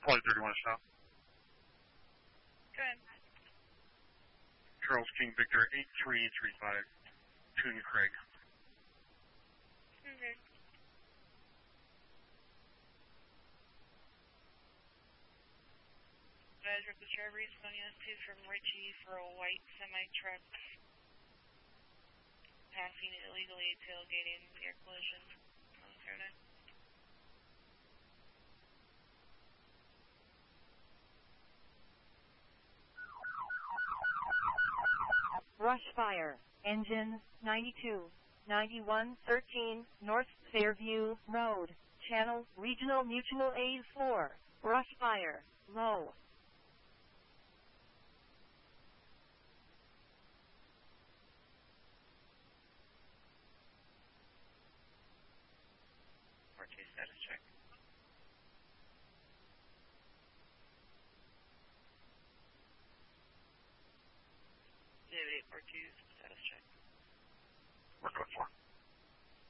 Flight 31 stop. Good. Charles King Victor 8335, Coon Craig. Okay. Advise the driver is on US 2 from Richie for a white semi-truck passing illegally, tailgating near collision on Saturday. Rush fire, engine 92, 9113 North Fairview Road, channel Regional Mutual Aid 4, rush fire, low. R2 status check. David 842 status check. We're good for.